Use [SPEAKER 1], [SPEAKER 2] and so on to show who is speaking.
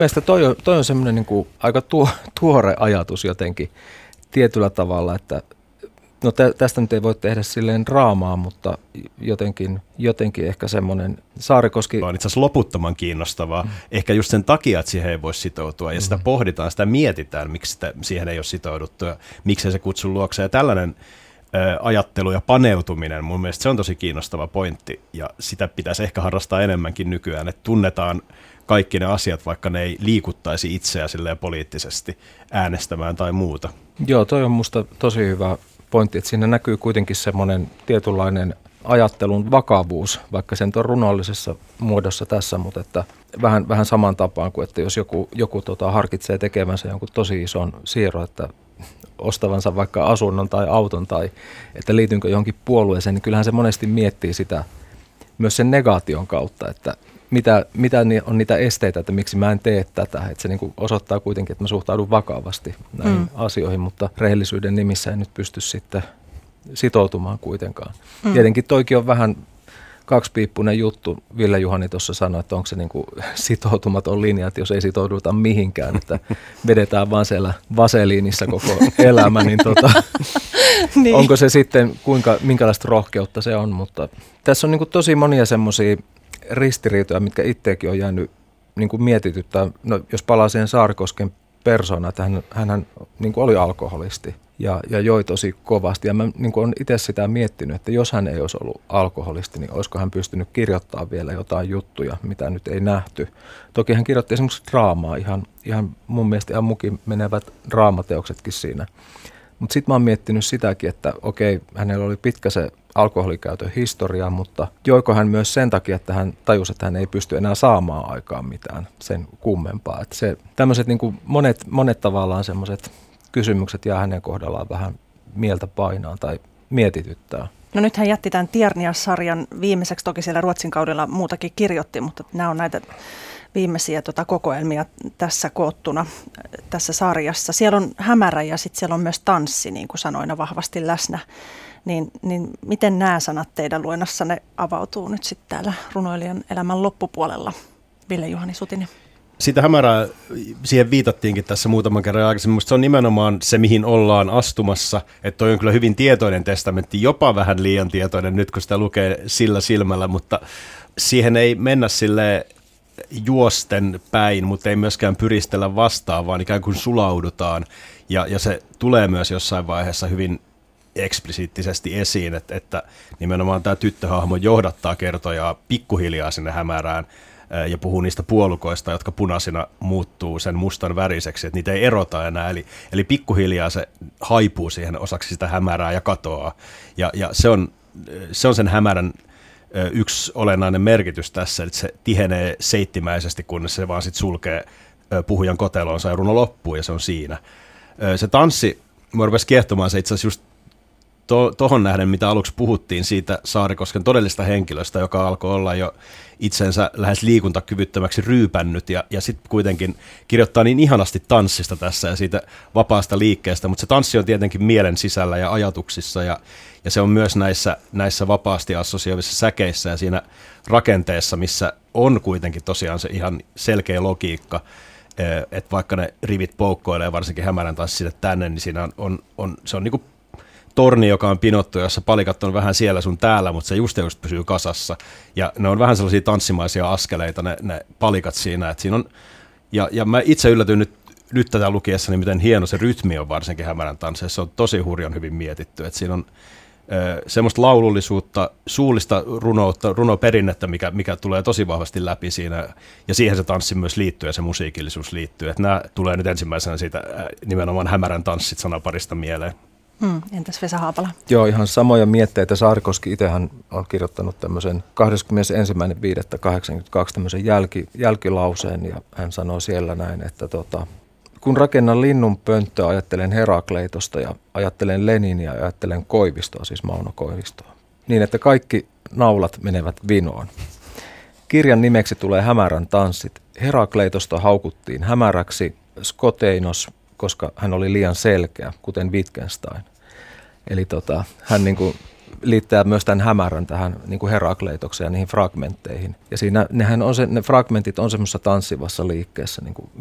[SPEAKER 1] Mielestäni toi on semmoinen niin kuin aika tuore ajatus jotenkin tietyllä tavalla, että no tästä nyt ei voi tehdä silleen draamaa, mutta jotenkin ehkä semmoinen Saarikoski
[SPEAKER 2] on itse asiassa loputtoman kiinnostavaa. Ehkä just sen takia, että siihen ei voi sitoutua ja sitä pohditaan, sitä mietitään, miksi siihen ei ole sitouduttu ja miksei se kutsu luokse. Ja tällainen ajattelu ja paneutuminen, mun mielestä se on tosi kiinnostava pointti ja sitä pitäisi ehkä harrastaa enemmänkin nykyään, että tunnetaan kaikki ne asiat, vaikka ne ei liikuttaisi itseä silleen poliittisesti äänestämään tai muuta.
[SPEAKER 1] Joo, toi on musta tosi hyvä pointti, että siinä näkyy kuitenkin semmoinen tietynlainen ajattelun vakavuus, vaikka sen on runollisessa muodossa tässä, mutta että vähän saman tapaan kuin, että jos joku harkitsee tekevänsä jonkun tosi ison siirron, että ostavansa vaikka asunnon tai auton tai että liitynkö johonkin puolueeseen, niin kyllähän se monesti miettii sitä myös sen negaation kautta, että mitä on niitä esteitä, että miksi mä en tee tätä. Että se niin kuin osoittaa kuitenkin, että mä suhtaudun vakavasti näihin asioihin, mutta rehellisyyden nimissä en nyt pysty sitten sitoutumaan kuitenkaan. Tietenkin toikin on vähän kaksipiippunen juttu. Ville-Juhani tuossa sanoi, että onko se niin kuin sitoutumaton linja, että jos ei sitouduta mihinkään, että vedetään vaan siellä vaseliinissa koko elämä, niin, niin onko se sitten, minkälaista rohkeutta se on. Mutta tässä on niin kuin tosi monia semmoisia ristiriitoja, mitkä itseäkin on jäänyt niin kuin mietityttää. No, jos palaa siihen Saarikosken persoonaan, että hän niin kuin oli alkoholisti ja joi tosi kovasti. Ja mä niin kuin olen itse sitä miettinyt, että jos hän ei olisi ollut alkoholisti, niin olisiko hän pystynyt kirjoittamaan vielä jotain juttuja, mitä nyt ei nähty. Toki hän kirjoitti esimerkiksi draamaa, ihan mun mielestä ihan mukin menevät draamateoksetkin siinä. Mutta sitten mä oon miettinyt sitäkin, että okei, hänellä oli pitkä se alkoholikäytön historia, mutta joiko hän myös sen takia, että hän tajusi, että hän ei pysty enää saamaan aikaan mitään sen kummempaa. Että se, tämmöiset niin kuin monet tavallaan semmoiset kysymykset jää hänen kohdallaan vähän mieltä painaan tai mietityttää.
[SPEAKER 3] No nyt hän jätti tämän Tiernia-sarjan viimeiseksi, toki siellä Ruotsin kaudella muutakin kirjoitti, mutta nämä on näitä viimeisiä kokoelmia tässä koottuna tässä sarjassa. Siellä on hämärä ja sitten siellä on myös tanssi, niin kuin sanoina, vahvasti läsnä. Niin miten nämä sanat teidän luennassanne avautuu nyt sitten täällä runoilijan elämän loppupuolella, Ville-Juhani Sutinen?
[SPEAKER 2] Siitä hämärää, siihen viitattiinkin tässä muutaman kerran aikaisemmin. Minusta se on nimenomaan se, mihin ollaan astumassa. Että toi on kyllä hyvin tietoinen testamentti, jopa vähän liian tietoinen nyt, kun sitä lukee sillä silmällä, mutta siihen ei mennä silleen juosten päin, mutta ei myöskään pyristellä vastaan, vaan ikään kuin sulaudutaan. Ja se tulee myös jossain vaiheessa hyvin eksplisiittisesti esiin, että nimenomaan tämä tyttöhahmo johdattaa kertojaa pikkuhiljaa sinne hämärään ja puhuu niistä puolukoista, jotka punaisina muuttuu sen mustan väriseksi, että niitä ei erota enää. Eli pikkuhiljaa se haipuu siihen osaksi sitä hämärää ja katoaa. Ja se on sen hämärän yksi olennainen merkitys tässä, että se tihenee seittimäisesti, kunnes se vaan sitten sulkee puhujan koteloonsa ja runo loppuu, ja se on siinä. Se tanssi, mä rupesi kiehtomaan se itse asiassa just tohon nähden, mitä aluksi puhuttiin siitä Saarikosken todellista henkilöstä, joka alkoi olla jo itsensä lähes liikuntakyvyttömäksi ryypännyt ja sitten kuitenkin kirjoittaa niin ihanasti tanssista tässä ja siitä vapaasta liikkeestä, mutta se tanssi on tietenkin mielen sisällä ja ajatuksissa ja se on myös näissä vapaasti assosioivissa säkeissä ja siinä rakenteessa, missä on kuitenkin tosiaan se ihan selkeä logiikka, että vaikka ne rivit poukkoilee varsinkin hämärän tanssi sinne tänne, niin siinä se on niin kuin torni, joka on pinottu, jossa palikat on vähän siellä sun täällä, mutta se just pysyy kasassa. Ja ne on vähän sellaisia tanssimaisia askeleita, ne palikat siinä. Että siinä on, ja mä itse yllätyin nyt tätä lukiessani, miten hieno se rytmi on varsinkin hämärän tansseissa. Se on tosi hurjan hyvin mietitty. Että siinä on semmoista laulullisuutta, suullista runoutta, runoperinnettä, mikä tulee tosi vahvasti läpi siinä. Ja siihen se tanssi myös liittyy ja se musiikillisuus liittyy. Että nämä tulee nyt ensimmäisenä siitä nimenomaan hämärän tanssit sanaparista mieleen.
[SPEAKER 3] Entäs Vesa Haapala?
[SPEAKER 1] Joo, ihan samoja mietteitä. Saarikoski itsehän on kirjoittanut tämmöisen 21.5.82 tämmöisen jälkilauseen ja hän sanoo siellä näin, että kun rakennan linnun pönttöä, ajattelen Herakleitosta ja ajattelen Leninia ja ajattelen Koivistoa, siis Mauno Koivistoa, niin että kaikki naulat menevät vinoon. Kirjan nimeksi tulee Hämärän tanssit. Herakleitosta haukuttiin hämäräksi, Skoteinos, koska hän oli liian selkeä, kuten Wittgenstein. Eli hän niin kuin liittää myös tämän hämärän tähän niin kuin Herakleitokseen ja niihin fragmentteihin. Ja siinä ne fragmentit on semmoisessa tanssivassa liikkeessä niin kuin